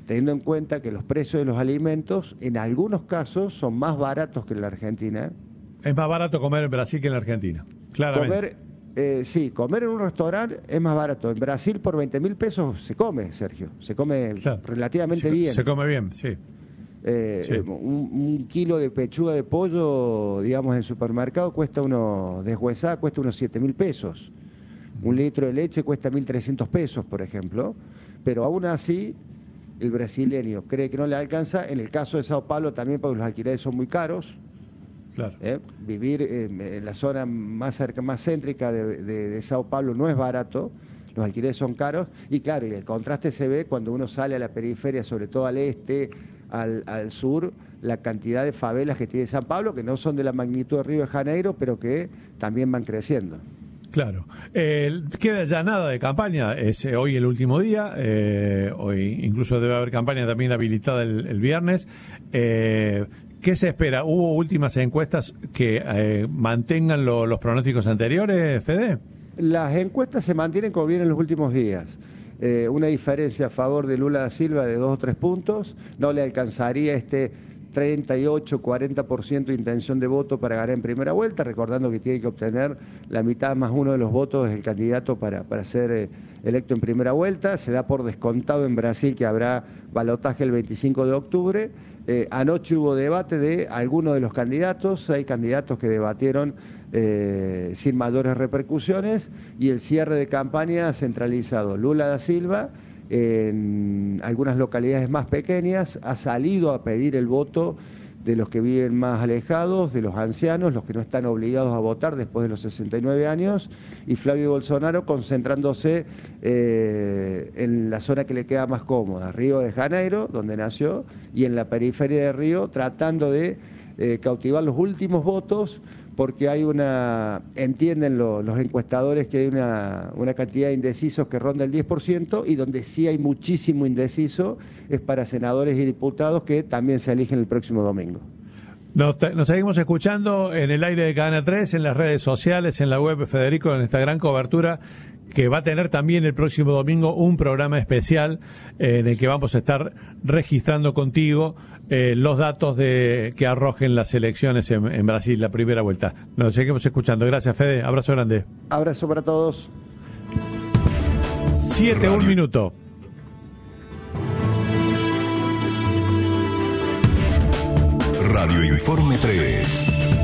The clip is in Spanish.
teniendo en cuenta que los precios de los alimentos en algunos casos son más baratos que en la Argentina. Es más barato comer en Brasil que en la Argentina, claramente. Comer en un restaurante es más barato. En Brasil por 20.000 pesos se come, Sergio. Se come relativamente bien. Se come bien, sí. Un kilo de pechuga de pollo, digamos, en el supermercado deshuesada cuesta unos 7.000 pesos. Un litro de leche cuesta 1.300 pesos, por ejemplo. Pero aún así, el brasileño cree que no le alcanza. En el caso de Sao Paulo también, porque los alquileres son muy caros. Claro. Vivir en la zona más céntrica de Sao Paulo no es barato. Los alquileres son caros. Y claro, y el contraste se ve cuando uno sale a la periferia, sobre todo al este, al sur, la cantidad de favelas que tiene San Pablo, que no son de la magnitud de Río de Janeiro, pero que también van creciendo. Claro. Queda ya nada de campaña, es hoy el último día, hoy incluso debe haber campaña también habilitada el viernes. ¿Qué se espera? ¿Hubo últimas encuestas que mantengan los pronósticos anteriores, Fede? Las encuestas se mantienen como vienen los últimos días. Una diferencia a favor de Lula da Silva de 2 o 3 puntos, no le alcanzaría 38-40% de intención de voto para ganar en primera vuelta, recordando que tiene que obtener la mitad más uno de los votos del candidato para ser electo en primera vuelta. Se da por descontado en Brasil que habrá balotaje el 25 de octubre. Anoche hubo debate de algunos de los candidatos, hay candidatos que debatieron sin mayores repercusiones, y el cierre de campaña centralizado. Lula da Silva, en algunas localidades más pequeñas, ha salido a pedir el voto de los que viven más alejados, de los ancianos, los que no están obligados a votar después de los 69 años, y Flavio Bolsonaro concentrándose en la zona que le queda más cómoda, Río de Janeiro, donde nació, y en la periferia de Río, tratando de cautivar los últimos votos, porque hay entienden los encuestadores que hay una cantidad de indecisos que ronda el 10%, y donde sí hay muchísimo indeciso es para senadores y diputados que también se eligen el próximo domingo. Nos seguimos escuchando en el aire de Cadena 3, en las redes sociales, en la web, Federico, en esta gran cobertura que va a tener también el próximo domingo un programa especial en el que vamos a estar registrando contigo los datos que arrojen las elecciones en Brasil, la primera vuelta. Nos seguimos escuchando. Gracias, Fede. Abrazo grande. Abrazo para todos. 7, 1 minuto. Radio Informe 3.